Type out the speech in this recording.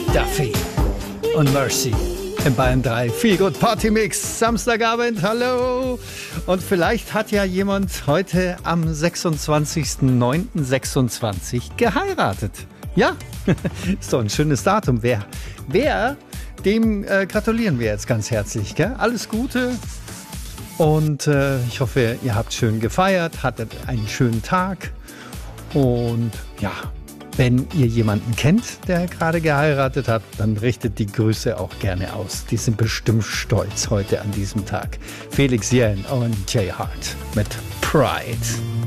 Duffy und Mercy in Bayern 3. Feel Good Party Mix, Samstagabend, hallo. Und vielleicht hat ja jemand heute am 26.09.26 geheiratet. Ja, ist doch ein schönes Datum. Wer? Dem gratulieren wir jetzt ganz herzlich. Gell? Alles Gute und ich hoffe, ihr habt schön gefeiert, hattet einen schönen Tag und ja, wenn ihr jemanden kennt, der gerade geheiratet hat, dann richtet die Grüße auch gerne aus. Die sind bestimmt stolz heute an diesem Tag. Felix Jähn und Jay Hart mit Pride.